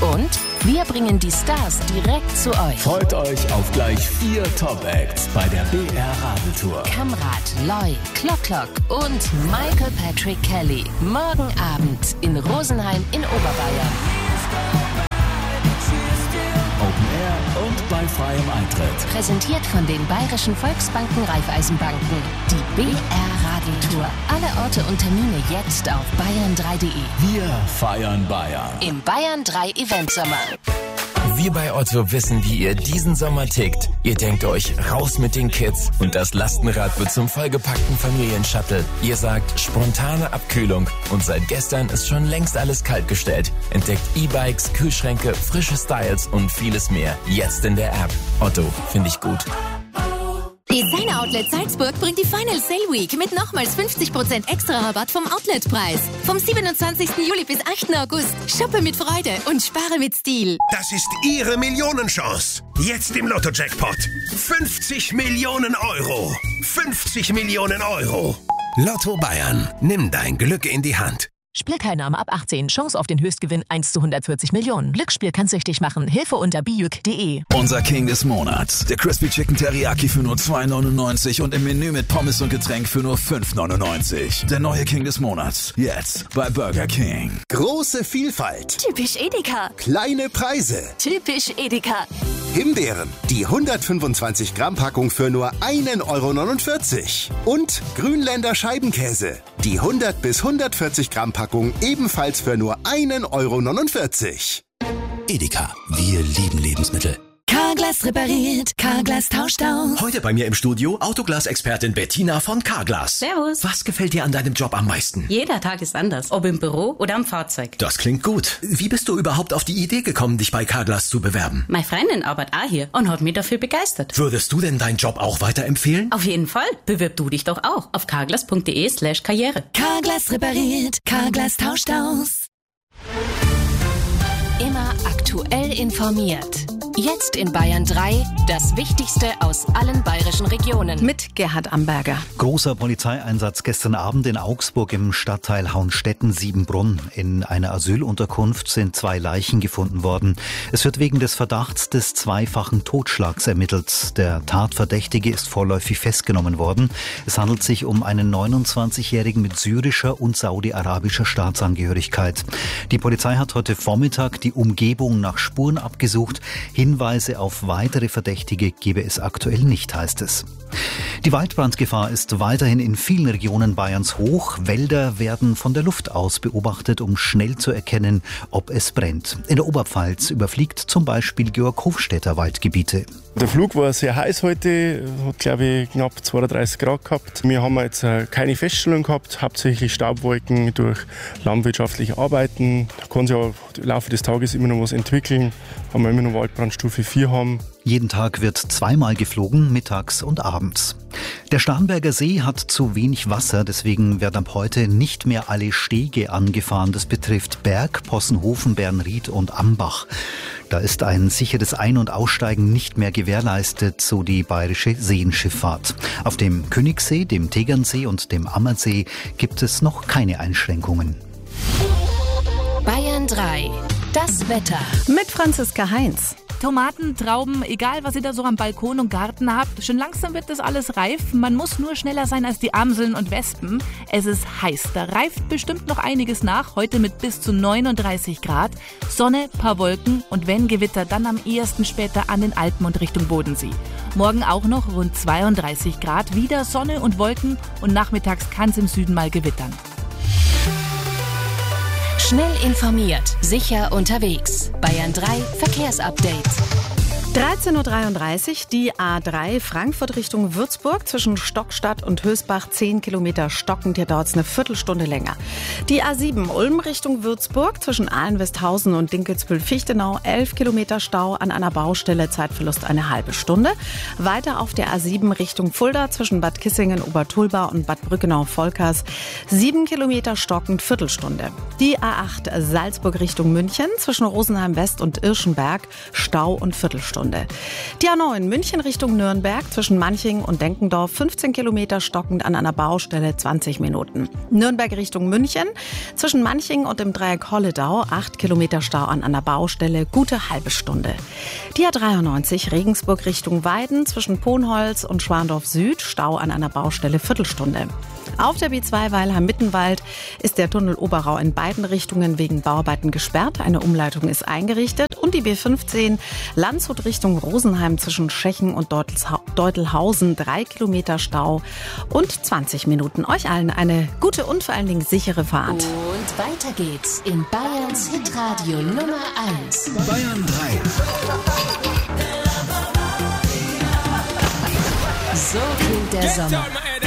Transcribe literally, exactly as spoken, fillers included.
Und wir bringen die Stars direkt zu euch. Freut euch auf gleich vier Top-Acts bei der B R Radeltour. Kamrat, Loy, Klock Klock und Michael Patrick Kelly. Morgen Abend in Rosenheim in Oberbayern. Open Air und bei freiem Eintritt. Präsentiert von den Bayerischen Volksbanken Raiffeisenbanken. Die B R Radeltour. Alle Orte und Termine jetzt auf bayern drei punkt de. Wir feiern Bayern. Im Bayern drei Eventsommer. Wir bei Otto wissen, wie ihr diesen Sommer tickt. Ihr denkt euch, raus mit den Kids und das Lastenrad wird zum vollgepackten Familienshuttle. Ihr sagt, spontane Abkühlung und seit gestern ist schon längst alles kaltgestellt. Entdeckt E-Bikes, Kühlschränke, frische Styles und vieles mehr. Jetzt in der App. Otto, finde ich gut. Designer Outlet Salzburg bringt die Final Sale Week mit nochmals fünfzig Prozent extra Rabatt vom Outletpreis. Vom siebenundzwanzigsten Juli bis achten August. Shoppe mit Freude und spare mit Stil. Das ist Ihre Millionenchance. Jetzt im Lotto-Jackpot. fünfzig Millionen Euro. fünfzig Millionen Euro. Lotto Bayern. Nimm dein Glück in die Hand. Spielteilnahme ab achtzehn. Chance auf den Höchstgewinn eins zu hundertvierzig Millionen. Glücksspiel kann süchtig machen. Hilfe unter bijuk punkt de. Unser King des Monats. Der Crispy Chicken Teriyaki für nur zwei neunundneunzig und im Menü mit Pommes und Getränk für nur fünf neunundneunzig. Der neue King des Monats. Jetzt bei Burger King. Große Vielfalt. Typisch Edeka. Kleine Preise. Typisch Edeka. Himbeeren. Die hundertfünfundzwanzig Gramm Packung für nur ein Euro neunundvierzig. Und Grünländer Scheibenkäse. Die hundert bis hundertvierzig Gramm Packung ebenfalls für nur ein Euro neunundvierzig. Edeka. Wir lieben Lebensmittel. Carglass repariert, Carglass tauscht aus. Heute bei mir im Studio Autoglas-Expertin Bettina von Carglass. Servus. Was gefällt dir an deinem Job am meisten? Jeder Tag ist anders, ob im Büro oder am Fahrzeug. Das klingt gut. Wie bist du überhaupt auf die Idee gekommen, dich bei Carglass zu bewerben? Meine Freundin arbeitet auch hier und hat mich dafür begeistert. Würdest du denn deinen Job auch weiterempfehlen? Auf jeden Fall. Bewirb du dich doch auch auf carglass punkt de slash karriere. Carglass repariert, Carglass tauscht aus. Immer aktuell informiert. Jetzt in Bayern drei, das Wichtigste aus allen bayerischen Regionen. Mit Gerhard Amberger. Großer Polizeieinsatz gestern Abend in Augsburg im Stadtteil Hauenstetten-Siebenbrunn. In einer Asylunterkunft sind zwei Leichen gefunden worden. Es wird wegen des Verdachts des zweifachen Totschlags ermittelt. Der Tatverdächtige ist vorläufig festgenommen worden. Es handelt sich um einen neunundzwanzigjährigen mit syrischer und saudi-arabischer Staatsangehörigkeit. Die Polizei hat heute Vormittag die Umgebung nach Spuren abgesucht. Hinweise auf weitere Verdächtige gebe es aktuell nicht, heißt es. Die Waldbrandgefahr ist weiterhin in vielen Regionen Bayerns hoch. Wälder werden von der Luft aus beobachtet, um schnell zu erkennen, ob es brennt. In der Oberpfalz überfliegt zum Beispiel Georg Hofstädter Waldgebiete. Der Flug war sehr heiß heute, hat glaube ich knapp zweiunddreißig Grad gehabt. Wir haben jetzt keine Feststellung gehabt, hauptsächlich Staubwolken durch landwirtschaftliche Arbeiten. Da kann sich auch im Laufe des Tages immer noch was entwickeln, weil wir immer noch Waldbrandstufe vier haben. Jeden Tag wird zweimal geflogen, mittags und abends. Der Starnberger See hat zu wenig Wasser, deswegen werden ab heute nicht mehr alle Stege angefahren. Das betrifft Berg, Possenhofen, Bernried und Ambach. Da ist ein sicheres Ein- und Aussteigen nicht mehr gewährleistet, so die bayerische Seenschifffahrt. Auf dem Königssee, dem Tegernsee und dem Ammersee gibt es noch keine Einschränkungen. Bayern drei. Das Wetter. Mit Franziska Heinz. Tomaten, Trauben, egal was ihr da so am Balkon und Garten habt, schon langsam wird das alles reif. Man muss nur schneller sein als die Amseln und Wespen. Es ist heiß, da reift bestimmt noch einiges nach. Heute mit bis zu neununddreißig Grad. Sonne, paar Wolken und wenn Gewitter, dann am ehesten später an den Alpen und Richtung Bodensee. Morgen auch noch rund zweiunddreißig Grad, wieder Sonne und Wolken und nachmittags kann es im Süden mal gewittern. Schnell informiert, sicher unterwegs. Bayern drei Verkehrsupdate. dreizehn Uhr dreiunddreißig, die A drei Frankfurt Richtung Würzburg zwischen Stockstadt und Hösbach zehn Kilometer stockend. Hier dauert es eine Viertelstunde länger. Die A sieben Ulm Richtung Würzburg zwischen Ahlen-Westhausen und Dinkelsbühl-Fichtenau elf Kilometer Stau an einer Baustelle, Zeitverlust eine halbe Stunde. Weiter auf der A sieben Richtung Fulda zwischen Bad Kissingen, Obertulba und Bad Brückenau-Volkers sieben Kilometer stockend, Viertelstunde. Die A acht Salzburg Richtung München zwischen Rosenheim West und Irschenberg Stau und Viertelstunde. Viertelstunde. Die A neun München Richtung Nürnberg zwischen Manching und Denkendorf fünfzehn Kilometer stockend an einer Baustelle zwanzig Minuten. Nürnberg Richtung München zwischen Manching und dem Dreieck Holledau acht Kilometer Stau an einer Baustelle, gute halbe Stunde. Die A dreiundneunzig Regensburg Richtung Weiden zwischen Ponholz und Schwandorf Süd, Stau an einer Baustelle Viertelstunde. Auf der B zwei Weilheim-Mittenwald ist der Tunnel Oberrau in beiden Richtungen wegen Bauarbeiten gesperrt. Eine Umleitung ist eingerichtet. Und die B fünfzehn Landshut Richtung Rosenheim zwischen Schechen und Deutelhausen drei Kilometer Stau und zwanzig Minuten. Euch allen eine gute und vor allen Dingen sichere Fahrt. Und weiter geht's in Bayerns Hitradio Nummer eins. Bayern drei. So klingt der Sommer.